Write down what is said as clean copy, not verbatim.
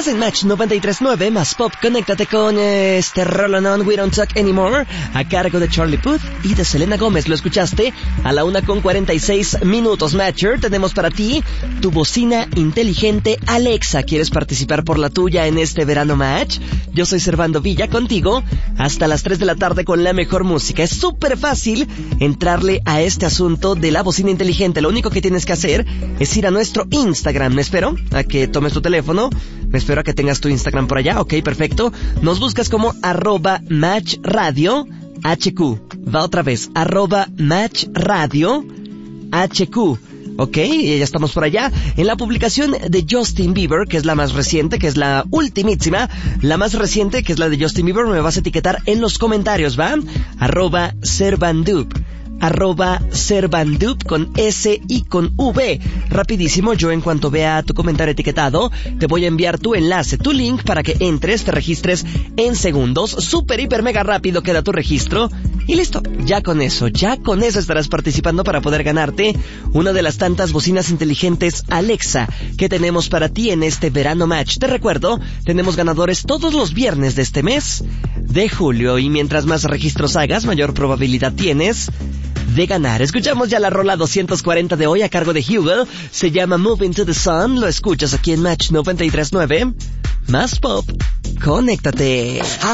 Estás en Match 93.9 más Pop. Conéctate con Roll On We Don't Talk Anymore, a cargo de Charlie Puth y de Selena Gómez. Lo escuchaste a la 1:46 Matcher. Tenemos para ti tu bocina inteligente Alexa. ¿Quieres participar por la tuya en este verano Match? Yo soy Servando Villa, contigo hasta las 3 de la tarde con la mejor música. Es súper fácil entrarle a este asunto de la bocina inteligente. Lo único que tienes que hacer es ir a nuestro Instagram. Me espero a que tomes tu teléfono. Me espero a que tengas tu Instagram por allá. Ok, perfecto. Nos buscas como @MatchRadio HQ. Va otra vez, @MatchRadio HQ. Ok, ya estamos por allá. En la publicación de Justin Bieber, que es la más reciente, que es la ultimísima, la más reciente, que es la de Justin Bieber, me vas a etiquetar en los comentarios, ¿va? @Servandup. @Servandup con S y con V. Rapidísimo, yo en cuanto vea tu comentario etiquetado, te voy a enviar tu enlace, tu link para que entres, te registres en segundos. Súper, hiper, mega rápido queda tu registro. Y listo, ya con eso estarás participando para poder ganarte una de las tantas bocinas inteligentes Alexa que tenemos para ti en este verano Match. Te recuerdo, tenemos ganadores todos los viernes de este mes de julio, y mientras más registros hagas, mayor probabilidad tienes de ganar. Escuchamos ya la rola 240 de hoy a cargo de Hugo. Se llama Moving to the Sun. Lo escuchas aquí en Match 93.9 más Pop. Conéctate.